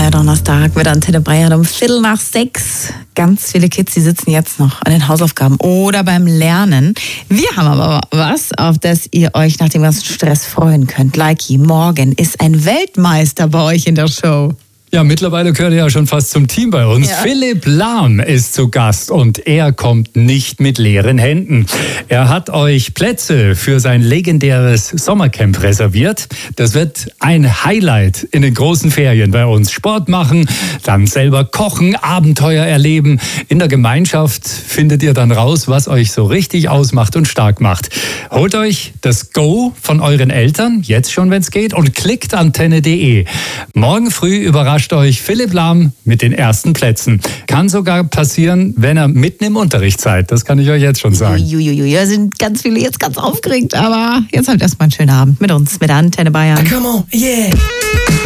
Donnerstag mit Antenne Bayern um 5:45. Ganz viele Kids, die sitzen jetzt noch an den Hausaufgaben oder beim Lernen. Wir haben aber was, auf das ihr euch nach dem ganzen Stress freuen könnt. Leiki, morgen ist ein Weltmeister bei euch in der Show. Ja, mittlerweile gehört er ja schon fast zum Team bei uns. Ja. Philipp Lahm ist zu Gast und er kommt nicht mit leeren Händen. Er hat euch Plätze für sein legendäres Sommercamp reserviert. Das wird ein Highlight in den großen Ferien bei uns. Sport machen, dann selber kochen, Abenteuer erleben. In der Gemeinschaft findet ihr dann raus, was euch so richtig ausmacht und stark macht. Holt euch das Go von euren Eltern, jetzt schon, wenn es geht, und klickt antenne.de. Morgen früh überrascht euch Philipp Lahm mit den ersten Plätzen. Kann sogar passieren, wenn er mitten im Unterricht seid. Das kann ich euch jetzt schon sagen. Da sind ganz viele jetzt ganz aufgeregt, aber jetzt habt erstmal einen schönen Abend mit uns, mit der Antenne Bayern. Come on, yeah.